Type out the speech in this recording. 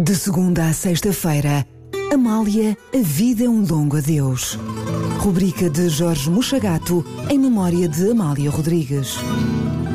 De segunda à sexta-feira, Amália, a vida é um longo adeus. Rubrica de Jorge Mochagato em memória de Amália Rodrigues.